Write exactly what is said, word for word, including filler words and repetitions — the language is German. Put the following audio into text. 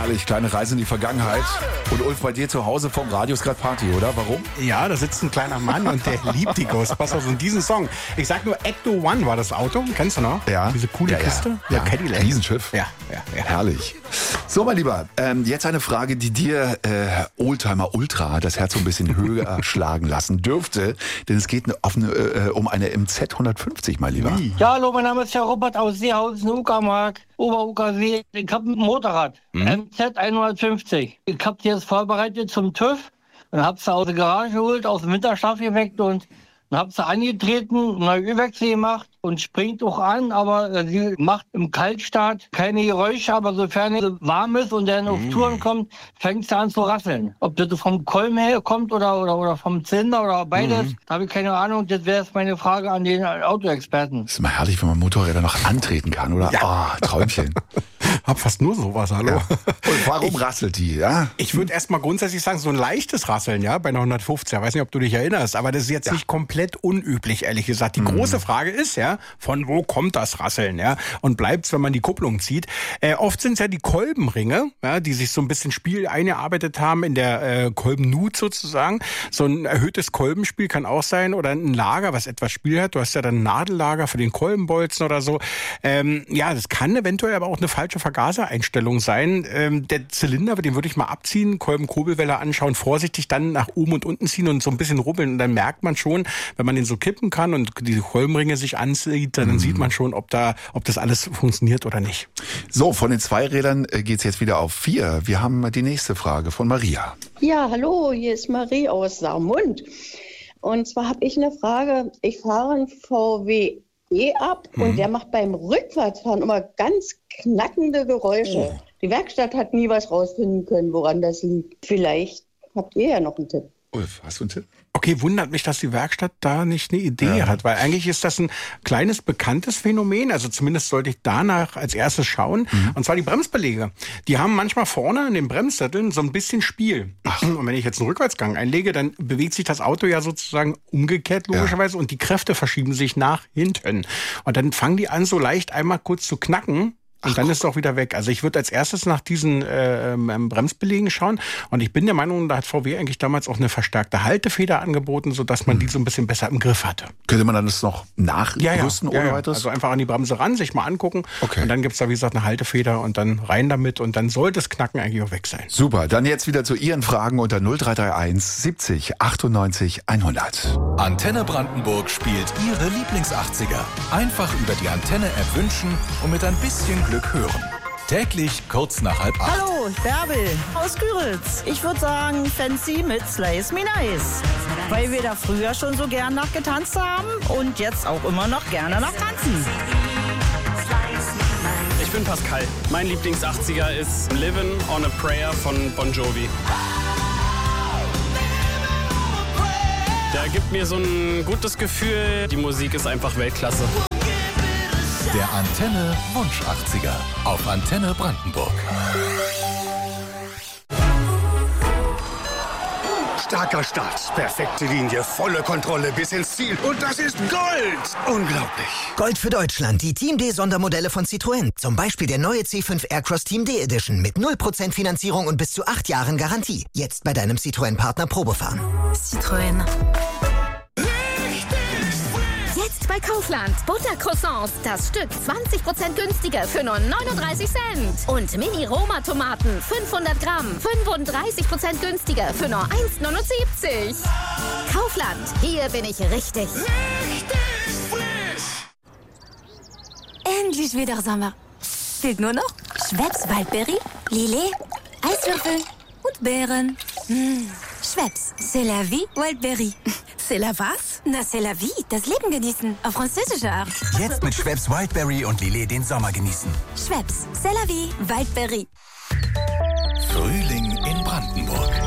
Herrlich, kleine Reise in die Vergangenheit. Und Ulf, bei dir zu Hause vom Radio ist gerade Party, oder? Warum? Ja, da sitzt ein kleiner Mann und der liebt die Ghostbusters und diesen Song. Ich sag nur, Ecto One war das Auto, kennst du noch? Ja. Diese coole ja, ja. Kiste? Ja, ja. Cadillac. Riesenschiff. Ja, ja, ja. Herrlich. So, mein Lieber, ähm, jetzt eine Frage, die dir äh, Oldtimer Ultra das Herz so ein bisschen höher schlagen lassen dürfte. Denn es geht auf eine, äh, um eine M Z hundertfünfzig, mein Lieber. Ja, hallo, mein Name ist Herr Robert aus Seehausen, Uckermark, Ober-Uckersee. Ich habe ein Motorrad, mhm. M Z hundertfünfzig. Ich habe die jetzt vorbereitet zum TÜV und habe sie aus der Garage geholt, aus dem Winterschlaf geweckt und dann habe sie angetreten, neue Ölwechsel gemacht und springt auch an, aber sie macht im Kaltstart keine Geräusche, aber sofern sie warm ist und dann auf mm. Touren kommt, fängt sie an zu rasseln. Ob das vom Kolben her kommt oder, oder, oder vom Zylinder oder beides, mm. da habe ich keine Ahnung. Das wäre jetzt meine Frage an den Autoexperten. Das ist mal herrlich, wenn man Motorräder noch antreten kann, oder? Ja. Oh, Träumchen. Hab fast nur sowas, hallo. Ja. Und warum ich, rasselt die, ja? Ich würde erstmal grundsätzlich sagen, so ein leichtes Rasseln, ja, bei einer hundertfünfzig. Ich weiß nicht, ob du dich erinnerst, aber das ist jetzt ja. nicht komplett unüblich, ehrlich gesagt. Die mhm. große Frage ist ja, von wo kommt das Rasseln, ja? Und bleibt's, wenn man die Kupplung zieht? Äh, oft sind es ja die Kolbenringe, ja, die sich so ein bisschen Spiel eingearbeitet haben in der äh, Kolbennut sozusagen. So ein erhöhtes Kolbenspiel kann auch sein oder ein Lager, was etwas Spiel hat. Du hast ja dann ein Nadellager für den Kolbenbolzen oder so. Ähm, ja, das kann eventuell aber auch eine falsche Vergasereinstellung sein. Ähm, der Zylinder, den würde ich mal abziehen, Kolbenkurbelwelle anschauen, vorsichtig dann nach oben und unten ziehen und so ein bisschen rubbeln. Und dann merkt man schon, wenn man den so kippen kann und die Kolbenringe sich ansieht, dann mhm. sieht man schon, ob da, ob das alles funktioniert oder nicht. So, von den Zweirädern geht's jetzt wieder auf vier. Wir haben die nächste Frage von Maria. Ja, hallo, hier ist Marie aus Saarmund. Und zwar habe ich eine Frage. Ich fahre einen V W E-Up mhm. und der macht beim Rückwärtsfahren immer ganz knackende Geräusche. Oh. Die Werkstatt hat nie was rausfinden können, woran das liegt. Vielleicht habt ihr ja noch einen Tipp. Ulf, hast du einen Tipp? Okay, wundert mich, dass die Werkstatt da nicht eine Idee ja. hat, weil eigentlich ist das ein kleines, bekanntes Phänomen, also zumindest sollte ich danach als erstes schauen, mhm. und zwar die Bremsbeläge. Die haben manchmal vorne in den Bremssätteln so ein bisschen Spiel. Ach. Und wenn ich jetzt einen Rückwärtsgang einlege, dann bewegt sich das Auto ja sozusagen umgekehrt logischerweise ja. und die Kräfte verschieben sich nach hinten. Und dann fangen die an, so leicht einmal kurz zu knacken. Und Ach, dann ist es auch wieder weg. Also ich würde als erstes nach diesen äh, ähm, Bremsbelägen schauen. Und ich bin der Meinung, da hat V W eigentlich damals auch eine verstärkte Haltefeder angeboten, sodass man hm. die so ein bisschen besser im Griff hatte. Könnte man dann das noch nachrüsten ja, ja. ohne ja, weiteres? Also einfach an die Bremse ran, sich mal angucken. Okay. Und dann gibt's da, wie gesagt, eine Haltefeder und dann rein damit. Und dann sollte das Knacken eigentlich auch weg sein. Super, dann jetzt wieder zu Ihren Fragen unter null drei drei eins siebzig achtundneunzig hundert. Antenne Brandenburg spielt Ihre Lieblings-achtziger. Einfach über die Antenne-App wünschen und mit ein bisschen Glück hören. Täglich kurz nach halb acht. Hallo, Bärbel aus Küritz. Ich würde sagen Fancy mit Slice Me Nice. Weil wir da früher schon so gern nachgetanzt haben und jetzt auch immer noch gerne nachtanzen. Ich bin Pascal. Mein Lieblings-achtziger ist Livin' on a Prayer von Bon Jovi. Der gibt mir so ein gutes Gefühl. Die Musik ist einfach Weltklasse. Der Antenne Wunsch achtziger auf Antenne Brandenburg. Starker Start, perfekte Linie, volle Kontrolle bis ins Ziel. Und das ist Gold! Unglaublich. Gold für Deutschland, die Team D-Sondermodelle von Citroën. Zum Beispiel der neue C fünf Aircross Team D Edition mit null Prozent Finanzierung und bis zu acht Jahren Garantie. Jetzt bei deinem Citroën-Partner Probefahren. Citroën. Jetzt bei Kaufland. Buttercroissants. Das Stück zwanzig Prozent günstiger für nur neununddreißig Cent. Und Mini-Roma-Tomaten. fünfhundert Gramm. fünfunddreißig Prozent günstiger für nur eins neunundsiebzig. Kaufland. Hier bin ich richtig. Richtig frisch. Endlich wieder Sommer. Fehlt nur noch Schweppes Waldbeere, Lillet, Eiswürfel und Beeren. Mmh. Schweppes, c'est la vie, Wildberry. C'est la was? Na, c'est la vie, das Leben genießen, auf französische Art. Jetzt mit Schweppes Wildberry und Lillet den Sommer genießen. Schweppes, c'est la vie, Wildberry. Frühling.